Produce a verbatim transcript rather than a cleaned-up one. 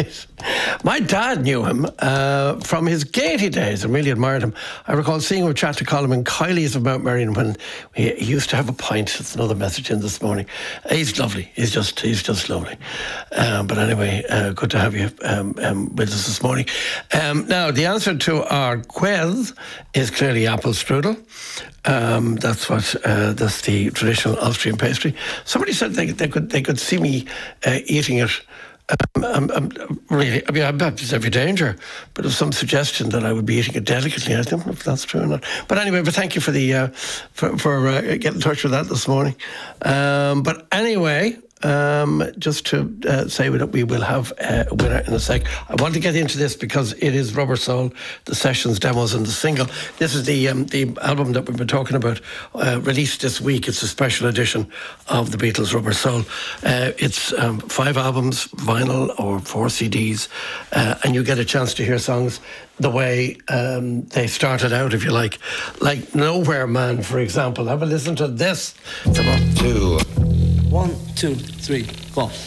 right. My dad knew him uh, from his Gaiety days and really admired him. I recall seeing him chat to Colin in Kiley's of Mount Marion when he, he used to have a pint. That's another message in this morning. He's lovely. He's just he's just lovely. Um, but anyway, uh, good to have you um, um, with us this morning. Um, now, the answer to our quiz is clearly apple strudel. Um, that's what uh, that's the traditional Austrian pastry. Somebody said they, they could they could see me uh, eating it. Um, I'm, I'm really, I mean, I'm baptized every danger, but there's some suggestion that I would be eating it delicately. I don't know if that's true or not. But anyway, but thank you for the uh, for, for uh, getting in touch with that this morning. Um, but anyway. Um, just to uh, say that we will have uh, a winner in a sec. I want to get into this because it is Rubber Soul, the sessions, demos and the single. This is the um, the album that we've been talking about, uh, released this week. It's a special edition of the Beatles' Rubber Soul. Uh, it's um, five albums, vinyl or four C Ds, uh, and you get a chance to hear songs the way um, they started out, if you like. Like Nowhere Man, for example. Have a listen to this. Come on. Two. One, two, three, four.